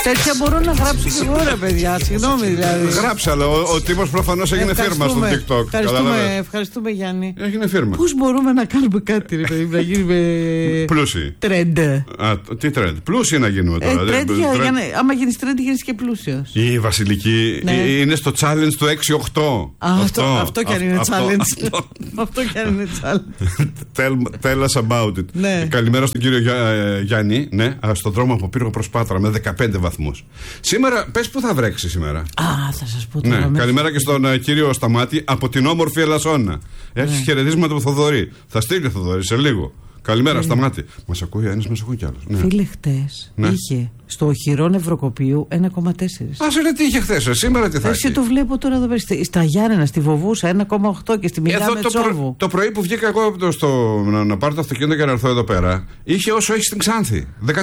Τέτοια μπορώ να γράψω και εγώ, ρε παιδιά. Συγγνώμη δηλαδή. Γράψε, αλλά ο τύπος προφανώς έγινε φίρμα στο TikTok. Ευχαριστούμε, Γιάννη. Έγινε φίρμα. Πώς μπορούμε να κάνουμε κάτι, ρε παιδί, να γίνουμε. Πλούσιοι. Τρέντ. Τι τρέντ. Πλούσιοι να γίνουμε τώρα. Άμα γίνεις τρέντ, γίνεις και πλούσιος. Η Βασιλική είναι στο challenge του 6-8. Αυτό κι αν είναι challenge. Αυτό κι αν είναι challenge. Tell us about it. Καλημέρα στον κύριο Γιάννη. Ναι, στον δρόμο από Πύργο προς Πάτρα με 15 βαθμούς. Σήμερα, πες που θα βρέξει σήμερα. Θα σας πω τώρα. Καλημέρα και στον κύριο Σταμάτη από την όμορφη Ελασσόνα. Έχεις χαιρετίσματα του Θοδωρή. Θα στείλει ο Θοδωρή σε λίγο. Καλημέρα, Σταμάτη. Μας ακούει ένας, μας ακούει κι άλλος. Φίλε, χτες είχε στο οχυρό Νευροκοπίου 1,4. Άσε ρε, τι είχε χθες, σήμερα τι θα έχει. Εσύ το βλέπω τώρα εδώ πέρα. Στα Γιάννενα, στη Βοβούσα 1,8 και στη Μιλιά Μετσόβου. Το πρωί που βγήκα εγώ να πάρω το αυτοκίνητο και να έρθω εδώ πέρα, είχε όσο έχει στην Ξάνθη. 14.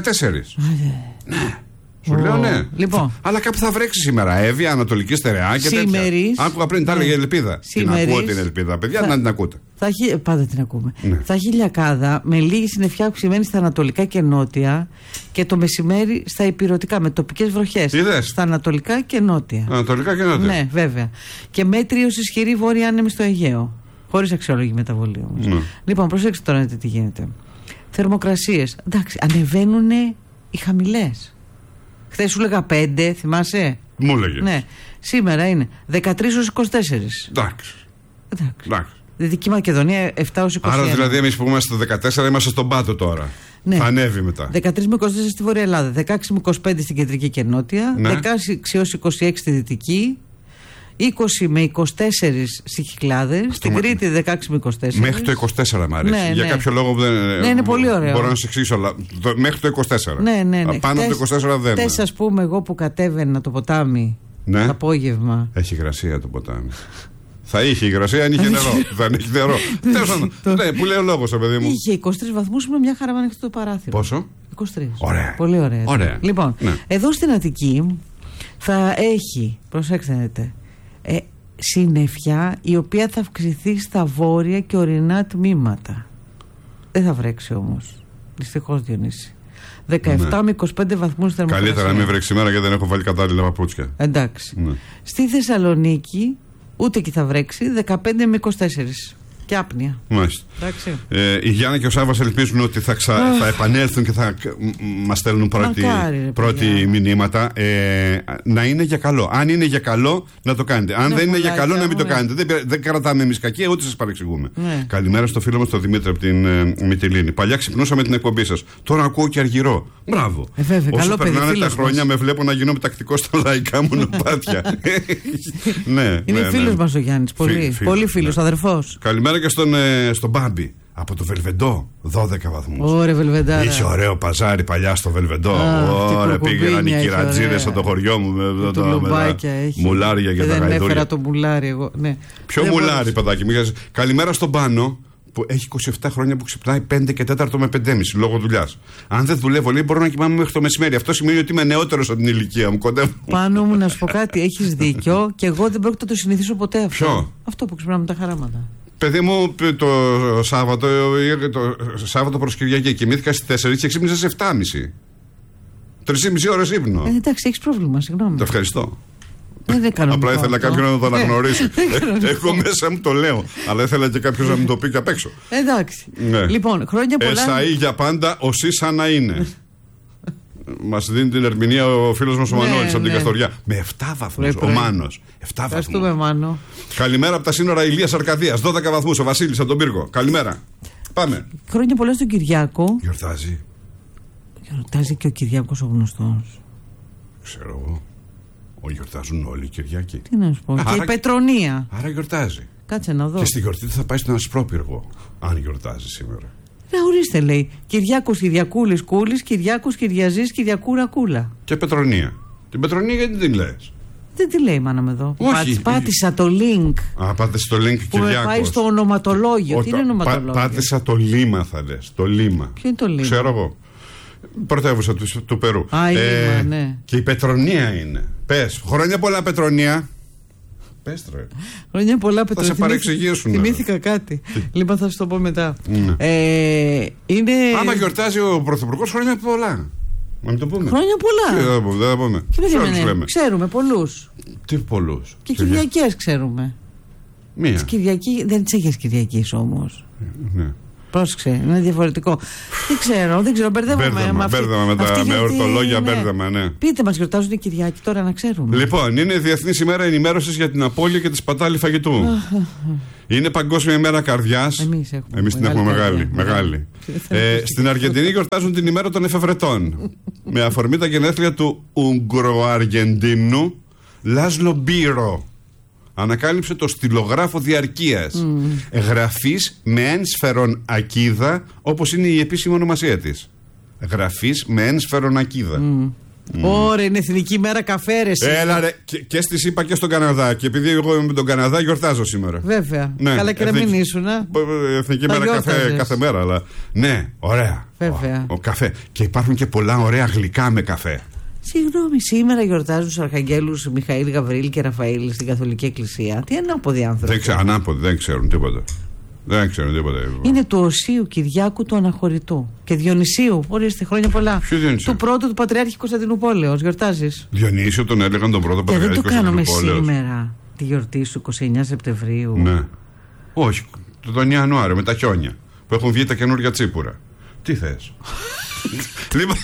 Ναι. Σου λέω ναι. Λοιπόν. Αλλά κάπου θα βρέξει σήμερα. Εύβοια, Ανατολική Στερεά και τέτοια. Άκουγα πριν, τα έλεγε Ελπίδα. Την ακούω την Ελπίδα, παιδιά, να την ακούτε. Πάντα την ακούμε. Θα έχει λιακάδα με λίγη συννεφιά αυξημένη στα ανατολικά και νότια και το μεσημέρι στα ηπειρωτικά με τοπικές βροχές. Στα ανατολικά και νότια. Ανατολικά και νότια. Ναι, βέβαια. Και μέτρη ως ισχυρή βόρεια άνεμη στο Αιγαίο. Χωρίς αξιόλογη μεταβολή όμως. Λοιπόν, προσέξτε τώρα τι γίνεται. Θερμοκρασίες. Εντάξει, ανεβαίνουν οι χαμηλές. Χθες σου έλεγα 5, θυμάσαι. Μου έλεγε. Ναι. Σήμερα είναι 13 ως 24. Εντάξει. Δυτική Μακεδονία 7 ως 21. Άρα δηλαδή εμείς που είμαστε στο 14 είμαστε στον πάτο τώρα. Ναι. Θα ανέβει μετά. 13 με 24 στη Βόρεια Ελλάδα, 16 με 25 στην Κεντρική και Νότια, 16 έως 26 στη Δυτική, 20 με 24 στις Κυκλάδες, στην Κρήτη 16 με 24. Μέχρι το 24 μου αρέσει. Για κάποιο λόγο που δεν. Ναι, είναι πολύ ωραίο. Μπορώ να σου εξηγήσω, αλλά μέχρι το 24. Ναι. Πάνω από το 24 δεν. Χθες, ας πούμε, εγώ που κατέβαινα το ποτάμι το απόγευμα. Έχει υγρασία το ποτάμι. Θα είχε υγρασία αν είχε νερό. Δεν έχει νερό. Ναι, που λέει ο λόγος, παιδί μου. Είχε 23 βαθμούς με μια χαρά να ανοιχτό το παράθυρο. Πόσο? 23. Ωραία. Πολύ ωραία. Λοιπόν, εδώ στην Αττική θα έχει, προσέξτε, συννεφιά η οποία θα αυξηθεί στα βόρεια και ορεινά τμήματα. Δεν θα βρέξει όμως. Δυστυχώς, Διονύση. 17 με 25 βαθμούς θερμοκρασία. Καλύτερα να μην βρέξει σήμερα γιατί δεν έχω βάλει κατάλληλα παπούτσια. Εντάξει. Στη Θεσσαλονίκη ούτε εκεί θα βρέξει. 15 με 24. Και άπνοια. Μάλιστα. Η Γιάννα και ο Σάββας ελπίζουν ότι θα επανέλθουν και θα μας στέλνουν πρώτη μηνύματα. Να είναι για καλό. Αν είναι για καλό, να το κάνετε. Αν δεν είναι για καλό, να μην το κάνετε. Δεν κρατάμε εμείς κακία, ούτε σας παρεξηγούμε. Καλημέρα στο φίλο μας τον Δημήτρη από την Μυτιλήνη. Παλιά ξυπνούσα με την εκπομπή σας. Τώρα ακούω και Αργυρό. Μπράβο. Όσο περνάνε τα χρόνια, με βλέπω να γίνω τακτικό στα λαϊκά μονοπάτια. Είναι φίλος μας ο Γιάννης. Πολύ φίλος, αδερφός. Καλημέρα και στον Μπάμπη από το Βελβεντό, 12 βαθμούς. Ωραία, Βελβεντάρα. Είχε ωραίο παζάρι παλιά στο Βελβεντό. Ωραία, πήγαιναν οι κυρατζίδες από το χωριό μου με τα μουλάρια και τα γαϊδούρια. Δεν έφερα το μουλάρι εγώ. Ποιο μουλάρι, παιδάκι μου. Καλημέρα στον Πάνο που έχει 27 χρόνια που ξυπνάει 5 και 4 με 5,5 λόγω δουλειάς. Αν δεν δουλεύω, λέει, μπορώ να κοιμάμαι μέχρι το μεσημέρι. Αυτό σημαίνει ότι είμαι νεότερος από την ηλικία μου. Κοντεύω. Πάνω μου να σου πω κάτι, έχεις δίκιο και εγώ δεν πρόκειται να το συνηθίσω ποτέ αυτό. Ποιο? Αυτό που ξυπνάμε τα χαράματα. Παιδί μου, το Σάββατο προς Κυριακή κοιμήθηκα στις 4 και ξύπνησα στις 7,5. 3,5 ώρες ύπνο. Εντάξει, έχεις πρόβλημα, συγγνώμη. Το ευχαριστώ. Απλά ήθελα κάποιον να το αναγνωρίσει. Εγώ μέσα μου το λέω. Αλλά ήθελα και κάποιος να μου το πει και απ' έξω. Εντάξει. Λοιπόν, χρόνια πολλά. Εσαΐ για πάντα, οσί σαν να είναι. Μας δίνει την ερμηνεία ο φίλος μας ο Μανώλης από την Καστοριά. Με 7 βαθμούς. Ο Μάνος. 7 βαθμούς. Μάνο. Καλημέρα από τα σύνορα Ηλίας Αρκαδίας. 12 βαθμούς. Ο Βασίλης από τον Πύργο. Καλημέρα. Πάμε. Χρόνια πολλά στον Κυριάκο. Γιορτάζει. Γιορτάζει και ο Κυριάκος ο γνωστός. Ξέρω εγώ. Γιορτάζουν όλοι οι Κυριακοί. Τι να σου πω. Και η Πετρονία. Άρα γιορτάζει. Κάτσε να δω. Και στη γιορτή θα πάει στον Ασπρόπυργο. Αν γιορτάζει σήμερα. Ορίστε, λέει. Κυριάκος Κυριακούλης Κούλης, Κυριάκος Κυριαζής Κυριακούρα Κούλα. Και Πετρονία. Την Πετρονία γιατί την λες? Δεν τη λέει η μάνα με εδώ. Όχι. Πάτησα το link. Πάτησε το link που Κυριάκος. Που πάει στο ονοματολόγιο. Τι είναι ονοματολόγιο? Πάτησα το Λίμα θα λες. Το Λίμα. Ποιο είναι το Λίμα? Ξέρω εγώ. Πρωτεύουσα του Περού. Λίμα, ναι. Και η Πετρονία είναι. Πες. Χρόνια πολλά, Πετρονία. Πες τρε. Χρόνια πολλά, Πετρονία. Θα σε παρεξηγήσουν. Θυμήθηκα κάτι. Λοιπόν, θα σου το πω μετά. Άμα γιορτάζει ο Πρωθυπουργός, χρόνια πολλά. Να μην το πούμε. Χρόνια πολλά. Δεν θα πούμε. Ξέρουμε πολλούς. Τι πολλούς? Και Κυριακές ξέρουμε. Μία. Δεν τις έχεις Κυριακής όμως. Ναι. Πρόσεξε, είναι διαφορετικό. Δεν ξέρω, μπερδεύομαι. Με ορθολόγια μπέρδεμα, ναι. Πείτε μας, γιορτάζουν οι Κυριακοί τώρα να ξέρουμε. Λοιπόν, είναι Διεθνής ημέρα ενημέρωσης για την απώλεια και τη σπατάλη φαγητού. Είναι Παγκόσμια ημέρα καρδιάς. Εμείς την έχουμε μεγάλη. Στην Αργεντινή γιορτάζουν την ημέρα των εφευρετών. Με αφορμή τα γενέθλια του Ουγγροαργεντίνου Λάσλο Μπίρο. Ανακάλυψε το στυλογράφο διαρκείας. Γραφής με ένσφαιρον ακίδα, όπως είναι η επίσημη ονομασία της. Γραφής με ένσφαιρον ακίδα. Ωραία, είναι εθνική μέρα καφέ, ρε. Έλα ρε, και στη ΣΥΠΑ και στον Καναδά. Και επειδή εγώ είμαι με τον Καναδά, γιορτάζω σήμερα. Βέβαια. Ναι, καλά και να μην ήσουν. Εθνική μέρα καφέ κάθε μέρα, αλλά. Ναι, ωραία. Βέβαια. Ο καφέ. Και υπάρχουν και πολλά ωραία γλυκά με καφέ. Συγγνώμη, σήμερα γιορτάζουν τους Αρχαγγέλους Μιχαήλ, Γαβριήλ και Ραφαήλ στην Καθολική Εκκλησία. Τι ανάποδοι άνθρωποι. Ανάποδοι, δεν ξέρουν τίποτα. Είναι του Οσίου Κυριάκου του Αναχωρητού και Διονυσίου. Ορίστε, χρόνια πολλά. Του πρώτου του Πατριάρχη Κωνσταντινούπολεως. Γιορτάζεις. Διονύσιο τον έλεγαν τον πρώτο Πατριάρχη Κωνσταντινούπολεως. Και δεν το κάνουμε σήμερα τη γιορτή σου 29 Σεπτεμβρίου. Ναι. Όχι, τον Ιανουάριο με τα χιόνια που έχουν βγει τα καινούργια τσίπουρα. Τι θες? Λοιπόν.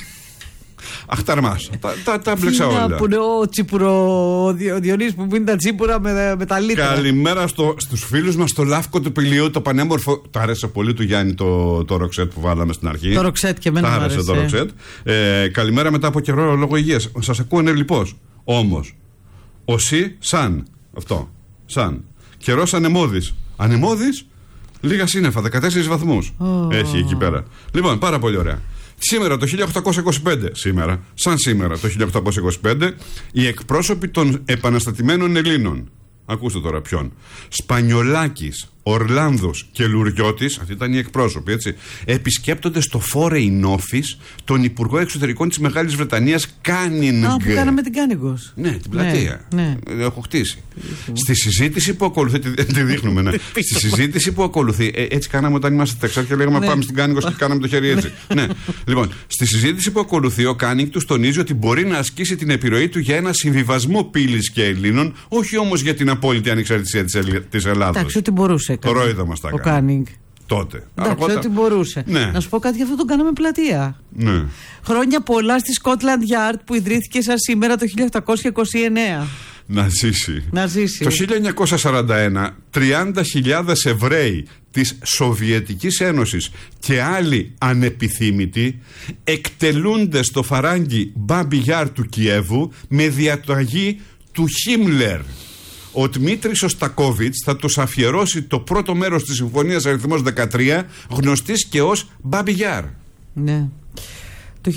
Αχταρμάς. Τα μπλέξα όλα. Που είναι ο τσίπουρο Διονύσης που πίνει τα τσίπουρα με τα λίτρα. Καλημέρα στους φίλους μας στο Λάφκο του Πηλιού, το πανέμορφο. Τ' άρεσε πολύ του Γιάννη το ροξέτ που βάλαμε στην αρχή. Το ροξέτ και εμένα μου άρεσε. Το ροξέτ. Καλημέρα μετά από καιρό λόγω υγείας. Σας ακούω ενεργλιπώς. Όμως, οσί σαν. Αυτό. Σαν. Καιρός ανεμώδης. Ανεμώδης, λίγα σύννεφα, 14 βαθμούς. Έχει εκεί πέρα. Λοιπόν, πάρα πολύ ωραία. Σήμερα το 1825, σαν σήμερα το 1825, οι εκπρόσωποι των επαναστατημένων Ελλήνων, ακούστε τώρα ποιον, Σπανιολάκης, Ορλάνδος και Λουριώτης, αυτοί ήταν οι εκπρόσωποι, έτσι, επισκέπτονται στο Foreign Office τον Υπουργό Εξωτερικών της Μεγάλης Βρετανίας Κάνινγκ. Που κάναμε την Κάνιγκος. Ναι, την πλατεία. Ναι. Έχω χτίσει. Στη συζήτηση που ακολουθεί. Τη δείχνουμε, ναι. Στη συζήτηση που ακολουθεί. Έτσι κάναμε όταν είμαστε Τεξάρ και λέγαμε πάμε στην Κάνιγκος και κάναμε το χέρι έτσι. Ναι. Λοιπόν, στη συζήτηση που ακολουθεί, ο Κάνινγκ τους τονίζει ότι μπορεί να ασκήσει την επιρροή του για ένα συμβιβασμό πύλης και Ελλήνων, όχι όμως για την απόλυτη ανεξαρτησία της Ελλάδος. Εντάξει, ότι μπορούσε. Κορόιδα μας τα έκανε. Ο Κάνινγκ. Τότε. Εντάξει, ότι μπορούσε. Ναι. Να σου πω κάτι, γι' αυτό τον κάναμε πλατεία. Ναι. Χρόνια πολλά στη Scotland Yard που ιδρύθηκε σαν σήμερα το 1829. Να ζήσει. Να ζήσει. Το 1941, 30.000 Εβραίοι της Σοβιετικής Ένωσης και άλλοι ανεπιθύμητοι εκτελούνται στο φαράγγι Μπάμπι Γιάρ του Κιέβου με διαταγή του Χίμλερ. Ο Δημήτρης Ωστακόβιτς θα τους αφιερώσει το πρώτο μέρος της συμφωνίας αριθμός 13, γνωστής και ως Μπάμπι Γιάρ. Ναι. Το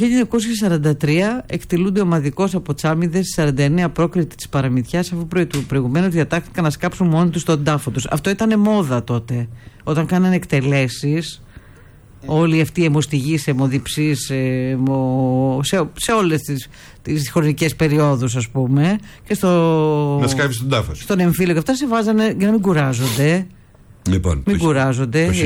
1943 εκτελούνται ομαδικώς από Τσάμιδες 49 πρόκριτοι της παραμυθιάς, αφού προηγουμένως διατάχθηκαν να σκάψουν μόνοι τους τον τάφο τους. Αυτό ήταν μόδα τότε. Όταν κάνανε εκτελέσεις, όλοι αυτοί οι αιμοστιγείς, αιμοδιψείς, σε όλες τις χρονικές περιόδους, ας πούμε, και να σκάβεις τον τάφο. Στον εμφύλιο και αυτά σε βάζανε για να μην κουράζονται. Λοιπόν, μην κουράζονται. Το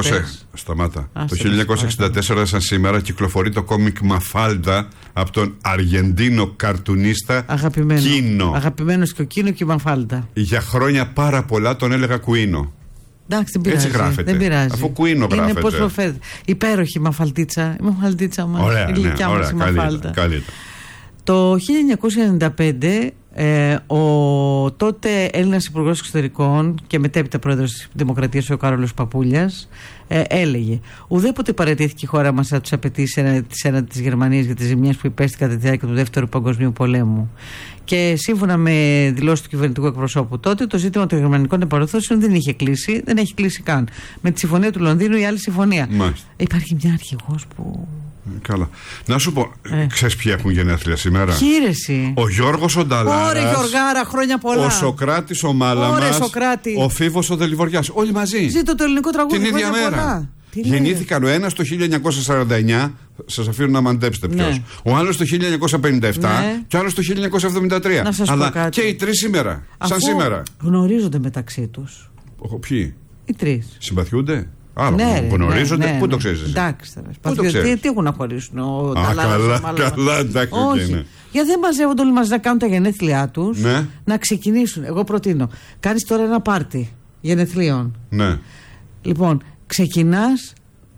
1964 σαν σήμερα κυκλοφορεί το κόμικ Μαφάλτα από τον Αργεντίνο καρτουνίστα Κίνο. Αγαπημένος και ο Κίνο και η Μαφάλτα. Για χρόνια πάρα πολλά τον έλεγα Κουίνο. Εντάξει, δεν πειράζει. Έτσι γράφεται. Δεν πειράζει. Αφού Κουίνο γράφεται. Είναι πώς προφέρεται. Υπέροχη μαφαλτίτσα. Η μαφαλτίτσα μας. Ωραία, η γλυκιά μας η μαφάλτα. Καλύτερα. Το 1995 ο τότε Έλληνας Υπουργός Εξωτερικών και μετέπειτα Πρόεδρος της Δημοκρατίας ο Κάρολος Παπούλιας έλεγε: ουδέποτε παραιτήθηκε η χώρα μας από τις απαιτήσεις έναντι της Γερμανίας για τις ζημιές που υπέστη κατά τη διάρκεια του Δεύτερου Παγκοσμίου Πολέμου. Και σύμφωνα με δηλώσεις του κυβερνητικού εκπροσώπου τότε, το ζήτημα των γερμανικών επαρρωθώσεων δεν είχε κλείσει, δεν έχει κλείσει καν. Με τη συμφωνία του Λονδίνου η άλλη συμφωνία. Μάλιστα. Υπάρχει μια αρχηγός που. Καλά. Να σου πω, ξέρεις ποιοι έχουν γενέθλια σήμερα? Χείρεση. Ο Γιώργος ο Νταλάρας. Ωρε Γιωργάρα, χρόνια πολλά. Ο Σοκράτης ο Μάλαμας. Ο Φίβος ο Δελιβοριάς. Όλοι μαζί. Ζήτω το ελληνικό τραγούδι. Την ίδια μέρα. Πολλά. Γεννήθηκαν ο ένας το 1949. Σας αφήνω να μαντέψετε ποιος. Ναι. Ο άλλος το 1957. Ναι. Και ο άλλος το 1973. Να σας αλλά πω κάτι. Και οι τρεις σήμερα. Σαν σήμερα. Γνωρίζονται μεταξύ τους. Ποιοι? Οι τρεις. Συμπαθιούνται. Άρα γνωρίζονται. Πού το ξέρεις εσύ? Εντάξει. Τι έχουν να χωρίσουν. Καλά, εντάξει. Όχι. Γιατί δεν μαζεύονται όλοι μαζί να κάνουν τα γενέθλιά τους, να ξεκινήσουν. Εγώ προτείνω. Κάνεις τώρα ένα πάρτι γενεθλίων. Ναι. Λοιπόν, ξεκινάς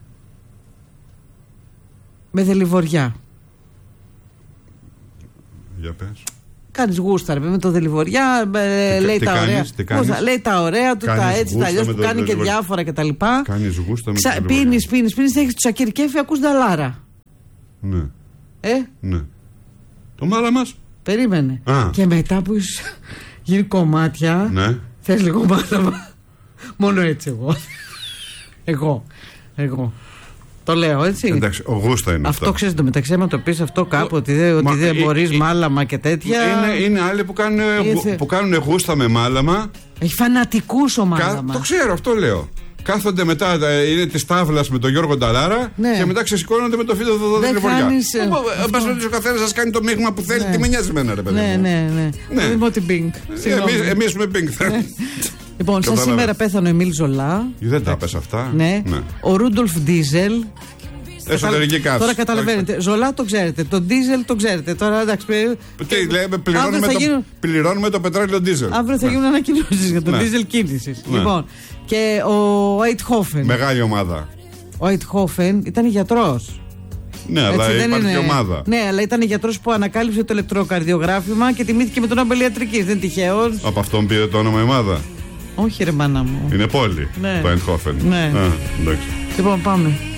με δελιβοριά. Για πες. Κάνεις γούστα με το δελιβοριά, λέει τα ωραία. Λέει τα ωραία του, τα έτσι, τα αλλιώς, του κάνει και διάφορα κτλ. Κάνεις γούστα με το δελιβοριά. Πίνεις, θα έχεις του Σακίρ Κέφι, ακούς Νταλάρα. Ναι. Ναι. Το μάλα μας. Περίμενε. Και μετά που γίνει κομμάτια, θες λίγο μάλαμα. Μόνο έτσι εγώ. Το λέω έτσι. Εντάξει, ο γούστα είναι αυτό. Ξέρεις το μεταξύ, άμα το πεις αυτό κάπου, ότι δεν μπορείς μάλαμα και τέτοια. Είναι άλλοι που κάνουν γούστα με μάλαμα. Έχει φανατικούς ο μάλαμα. Το ξέρω, αυτό λέω. Κάθονται μετά, είναι τη τάβλα με τον Γιώργο Νταλάρα και μετά ξεσηκώνονται με το Φίδο Δελιβοριά. Αν πας ο καθένας σας κάνει το μείγμα που θέλει, τι με νοιάζει εμένα, ρε παιδί. Ναι. Δημότη Μπίνγκ. Εμείς με Μπίνγκ. Λοιπόν, σαν σήμερα πέθανε ο Εμίλ Ζολά. Δεν τα πες αυτά. Ναι. Ο Ρούντολφ Ντίζελ. Εσωτερική καύση. Τώρα καταλαβαίνετε. Ζολά το ξέρετε. Το Ντίζελ το ξέρετε. Τώρα εντάξει. Τι λέμε, πληρώνουμε το πετρέλαιο Ντίζελ. Αύριο θα γίνουν ανακοινώσεις για το Ντίζελ κίνησης. Λοιπόν. Και ο Αιτχόφεν. Μεγάλη ομάδα. Ο Αιτχόφεν ήταν γιατρός. Ναι, αλλά υπάρχει και ομάδα. Ναι, αλλά ήταν γιατρός που ανακάλυψε το ηλεκτροκαρδιογράφημα και τιμήθηκε με τον Νόμπελ Ιατρικής. Δεν τυχαίος. Από αυτόν πήρε το όνομα ομάδα. Όχι, ρε μάνα μου. Είναι πόλη. Το Αιτχόφεν. Ναι. Λοιπόν, πάμε.